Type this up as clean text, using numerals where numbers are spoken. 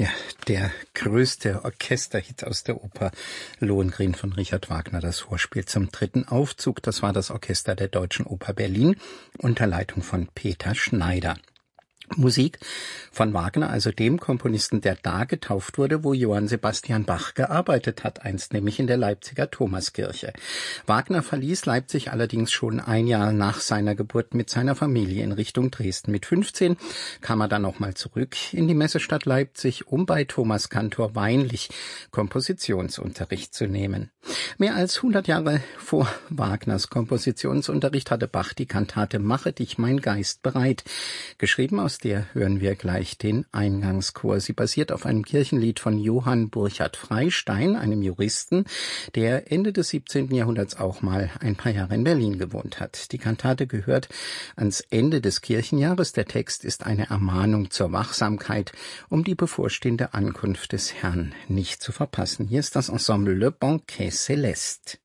Ja, der größte Orchesterhit aus der Oper Lohengrin von Richard Wagner, das Vorspiel zum dritten Aufzug. Das war das Orchester der Deutschen Oper Berlin unter Leitung von Peter Schneider. Musik von Wagner, also dem Komponisten, der da getauft wurde, wo Johann Sebastian Bach gearbeitet hat, einst nämlich in der Leipziger Thomaskirche. Wagner verließ Leipzig allerdings schon ein Jahr nach seiner Geburt mit seiner Familie in Richtung Dresden. Mit 15 kam er dann nochmal zurück in die Messestadt Leipzig, um bei Thomas Cantor Weinlich Kompositionsunterricht zu nehmen. Mehr als 100 Jahre vor Wagners Kompositionsunterricht hatte Bach die Kantate Mache dich mein Geist bereit, geschrieben. Aus der hören wir gleich den Eingangschor. Sie basiert auf einem Kirchenlied von Johann Burchard Freistein, einem Juristen, der Ende des 17. Jahrhunderts auch mal ein paar Jahre in Berlin gewohnt hat. Die Kantate gehört ans Ende des Kirchenjahres. Der Text ist eine Ermahnung zur Wachsamkeit, um die bevorstehende Ankunft des Herrn nicht zu verpassen. Hier ist das Ensemble Le Banquet Céleste.